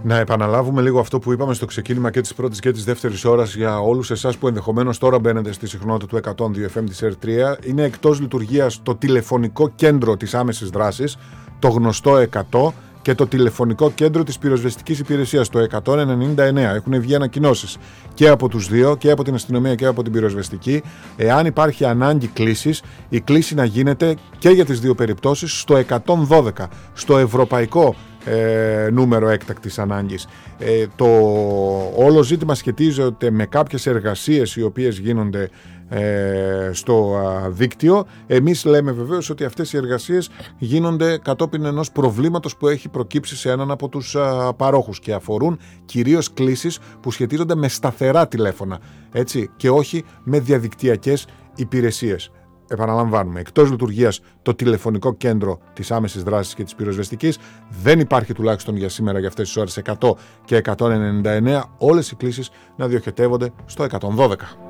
Να επαναλάβουμε λίγο αυτό που είπαμε στο ξεκίνημα και της πρώτης και της δεύτερης ώρας για όλους εσάς που ενδεχομένως τώρα μπαίνετε στη συχνότητα του 102 FM της R3. Είναι εκτός λειτουργίας το τηλεφωνικό κέντρο της άμεσης δράσης, το γνωστό 100, και το τηλεφωνικό κέντρο της πυροσβεστικής υπηρεσίας, το 199. Έχουν βγει ανακοινώσεις και από τους δύο, και από την αστυνομία και από την πυροσβεστική. Εάν υπάρχει ανάγκη κλήσης, η κλήση να γίνεται και για τις δύο περιπτώσεις στο 112, στο ευρωπαϊκό νούμερο έκτακτης ανάγκης. Το όλο ζήτημα σχετίζεται με κάποιες εργασίες οι οποίες γίνονται στο δίκτυο. Εμείς λέμε βεβαίως ότι αυτές οι εργασίες γίνονται κατόπιν ενός προβλήματος που έχει προκύψει σε έναν από τους παρόχους και αφορούν κυρίως κλήσεις που σχετίζονται με σταθερά τηλέφωνα, έτσι, και όχι με διαδικτυακές υπηρεσίες. Επαναλαμβάνουμε, εκτός λειτουργίας το τηλεφωνικό κέντρο της άμεσης δράσης και της πυροσβεστικής. Δεν υπάρχει τουλάχιστον για σήμερα, για αυτές τις ώρες, 100 και 199. Όλες οι κλήσεις να διοχετεύονται στο 112.